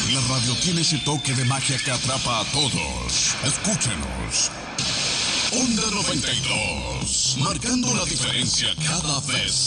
La radio tiene ese toque de magia que atrapa a todos. Escúchenos. Onda 92, marcando la diferencia cada vez